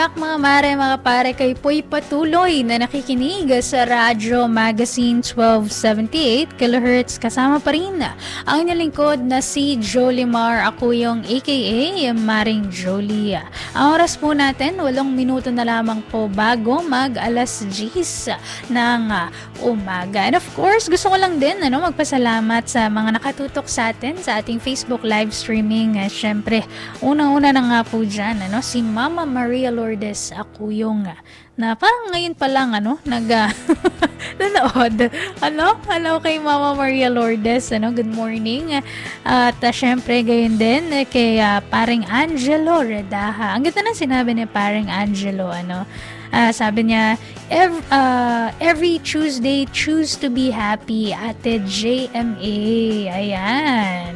back mga mare, mga pare, kay po'y patuloy na nakikinig sa Radyo Magazine 1278 kHz. Kasama pa rin ang inyong lingkod na si Jolimar. Ako yung aka Maring Jolie. Ang oras po natin, 8 minuto na lamang po bago mag alas 10 ng umaga. And of course, gusto ko lang din magpasalamat sa mga nakatutok sa atin sa ating Facebook live streaming. Siyempre, unang-una na nga po dyan, si Mama Maria Lourdes. Ako yung na parang ngayon pa lang nanood. Hello kay Mama Maria Lourdes. Good morning. At syempre gayon din kay paring Angelo Redaha. Ang ganda ng sinabi ni paring Angelo, sabi niya, every Tuesday, choose to be happy, Ate JMA. Ayan.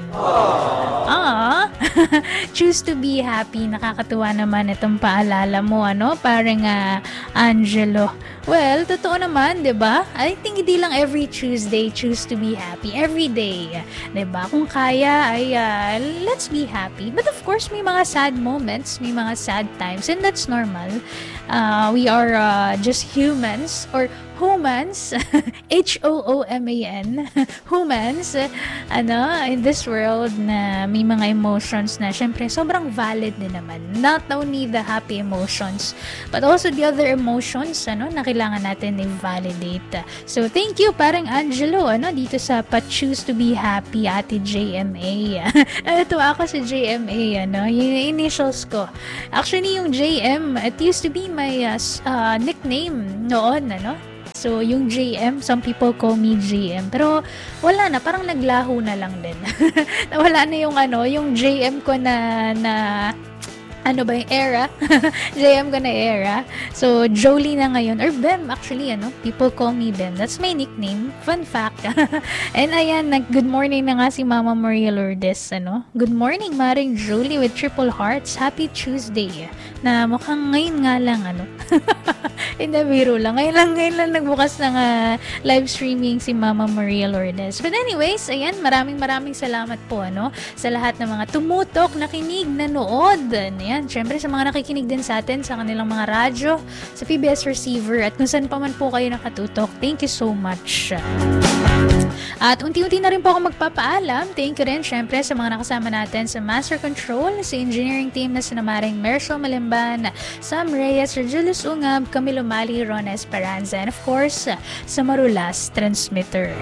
Choose to be happy. Nakakatuwa naman itong paalala mo, parang Angelo. Well, totoo naman, 'di ba? I think hindi lang every Tuesday choose to be happy, every day, 'di ba? Kung kaya ay let's be happy. But of course, may mga sad moments, may mga sad times, and that's normal. We are just humans or humans, H-O-O-M-A-N, humans, in this world na may mga emotions na syempre sobrang valid din naman. Not only the happy emotions, but also the other emotions, na kailangan natin i-validate. So, thank you, parang Angelo, dito sa Pa-Choose to be Happy, Ate JMA. Natuwa ako sa JMA, yung initials ko. Actually, yung JM, it used to be my nickname noon, So, yung JM, some people call me JM. Pero, wala na. Parang naglaho na lang din. Wala na yung JM ko na yung era? JM ko na era. So, Jolie na ngayon. Or Bem, actually, people call me Bem. That's my nickname. Fun fact. And ayan, good morning na nga si Mama Maria Lourdes. Good morning, Maring Jolie with triple hearts. Happy Tuesday. Na mukhang ngayon nga lang, Hindi, biro lang. Ngayon lang nagbukas ng live streaming si Mama Maria Lourdes. But anyways, ayan, maraming salamat po, sa lahat ng mga tumutok, nakinig, nanood. Ayan, syempre sa mga nakikinig din sa atin, sa kanilang mga radyo, sa PBS receiver, at kung saan pa man po kayo nakatutok. Thank you so much. At unti-unti na rin po ako magpapaalam. Thank you rin syempre sa mga nakasama natin sa Master Control, sa engineering team na sinamaring Mercial Malimban, Sam Reyes, Julius Ungab, Camilo Mali, Ron Esperanza, and of course, sa Marulas Transmitter.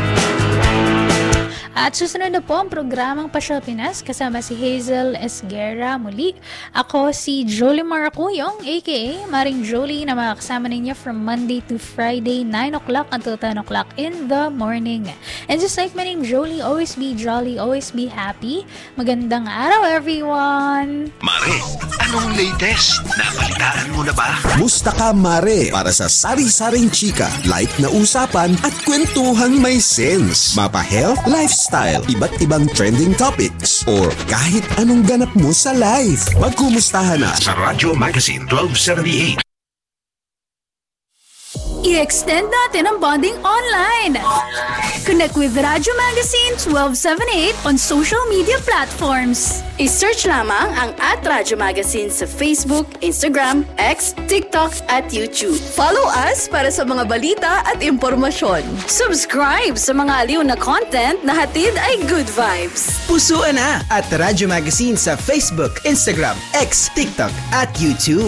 At susunod na po ang programang Pasyal Pinas kasama si Hazel Esguerra muli. Ako si Jolimar Acuyong, aka Maring Jolie, na makakasama ninyo from Monday to Friday, 9 o'clock until 10 o'clock in the morning. And just like my name, Jolie, always be jolly, always be happy. Magandang araw, everyone! Mare, anong latest? Nabalitaan mo na ba? Musta ka, Mare? Para sa sari-saring chika, light na usapan at kwentuhang may sense. Mapa-health, lifestyle, iba't ibang trending topics, or kahit anong ganap mo sa life. Magkumustahan na sa Radyo Magazine 1278. I-extend natin ang bonding online. Connect with Radyo Magazine 1278 on social media platforms. I-search lamang ang @Radyo Magazine sa Facebook, Instagram, X, TikTok at YouTube. Follow us para sa mga balita at impormasyon. Subscribe sa mga aliw na content na hatid ay good vibes. Pusuan na at Radyo Magazine sa Facebook, Instagram, X, TikTok at YouTube.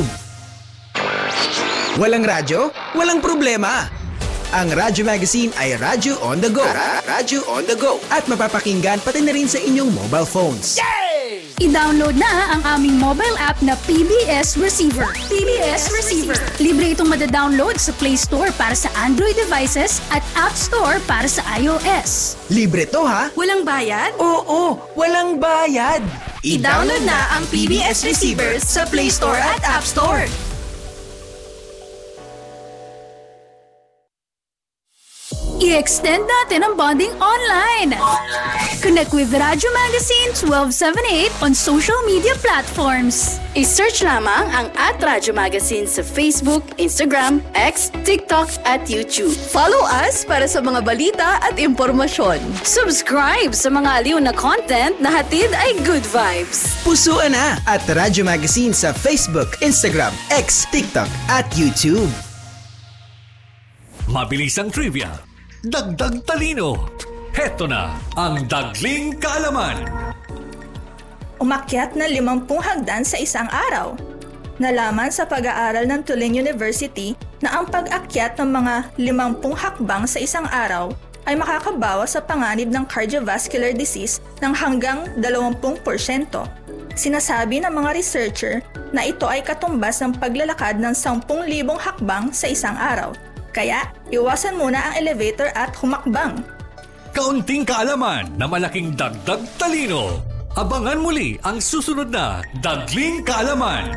Walang radyo? Walang problema. Ang Radyo Magazine ay Radyo on the go. Radyo on the go. At mapapakinggan pati na rin sa inyong mobile phones. Yay! I-download na ang aming mobile app na PBS Receiver. PBS Receiver. Libre itong madadownload sa Play Store para sa Android devices at App Store para sa iOS. Libre to, ha? Walang bayad? Oo, walang bayad. I-download na ang PBS Receiver sa Play Store at App Store. I-extend natin ang bonding online. Connect with Radyo Magazine 1278 on social media platforms. I-search lamang ang @Radyo Magazine sa Facebook, Instagram, X, TikTok at YouTube. Follow us para sa mga balita at impormasyon. Subscribe sa mga aliw na content na hatid ay good vibes. Pusuan na at Radyo Magazine sa Facebook, Instagram, X, TikTok at YouTube. Mabilisang trivia, dagdag talino. Heto na ang Dagling Kaalaman. Umakyat na 50 hagdan sa isang araw. Nalaman sa pag-aaral ng Tulane University na ang pag-akyat ng mga 50 hakbang sa isang araw ay makakabawas sa panganib ng cardiovascular disease ng hanggang 20%. Sinasabi ng mga researcher na ito ay katumbas ng paglalakad ng 10,000 hakbang sa isang araw. Kaya, iwasan muna ang elevator at humakbang. Kaunting kaalaman na malaking dagdag talino. Abangan muli ang susunod na Dagling Kaalaman.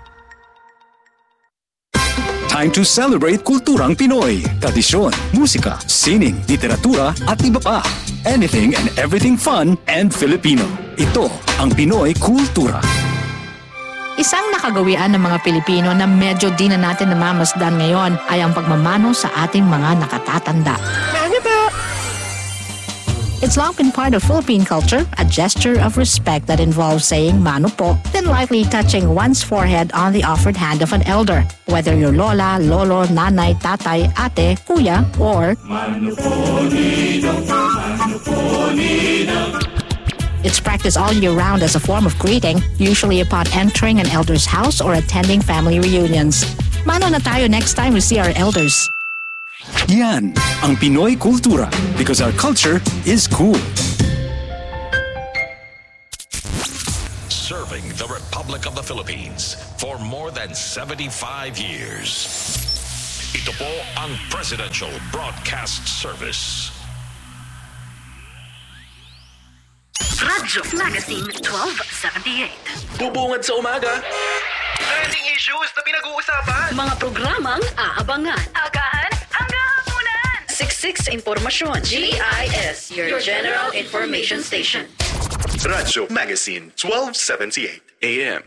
Time to celebrate kulturang Pinoy. Tradisyon, musika, sining, literatura at iba pa. Anything and everything fun and Filipino. Ito ang Pinoy Kultura. Isang nakagawian ng mga Pilipino na medyo di na natin namamasdan ngayon ay ang pagmamano sa ating mga nakatatanda. It's long been part of Philippine culture, a gesture of respect that involves saying mano po, then lightly touching one's forehead on the offered hand of an elder, whether you're lola, lolo, nanay, tatay, ate, kuya, or mano po, ninong, mano po, ninong. It's practiced all year round as a form of greeting, usually upon entering an elder's house or attending family reunions. Mano na tayo next time we see our elders. Yan ang Pinoy Kultura because our culture is cool. Serving the Republic of the Philippines for more than 75 years. Ito po ang Presidential Broadcast Service. Radyo Magazine 1278. Bubungad sa umaga. Trending issues na pinag-uusapan. Mga programang aabangan. Agahan hanggang hapunan. Siksik sa impormasyon. GIS, your General Information Station. Radyo Magazine 1278 AM.